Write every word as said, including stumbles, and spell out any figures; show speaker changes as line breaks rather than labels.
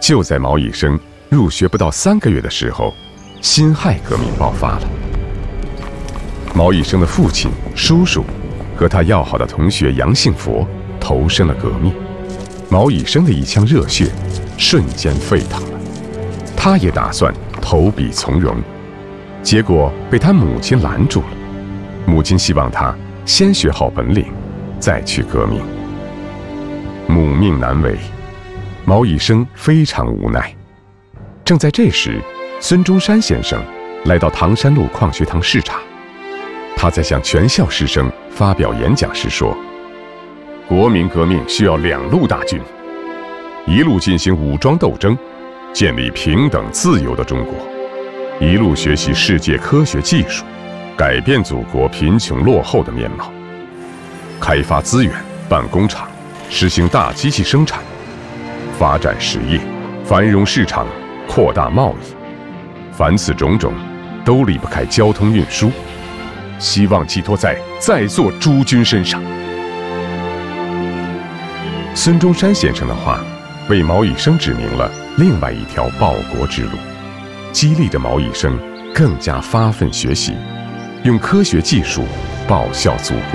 就在毛以升入学不到三个月的时候，辛亥革命爆发了。毛以升的父亲、叔叔和他要好的同学杨幸佛投身了革命，毛以升的一腔热血瞬间沸腾了。他也打算投笔从戎，结果被他母亲拦住了。母亲希望他先学好本领，再去革命。母命难违，毛以升非常无奈。正在这时，孙中山先生来到唐山路矿学堂视察。他在向全校师生发表演讲时说：国民革命需要两路大军，一路进行武装斗争，建立平等自由的中国；一路学习世界科学技术，改变祖国贫穷落后的面貌。开发资源，办工厂，实行大机器生产，发展实业，繁荣市场，扩大贸易。凡此种种，都离不开交通运输，希望寄托在在座诸君身上。孙中山先生的话为毛以升指明了另外一条报国之路，激励着毛以升更加发奋学习，用科学技术报效祖国。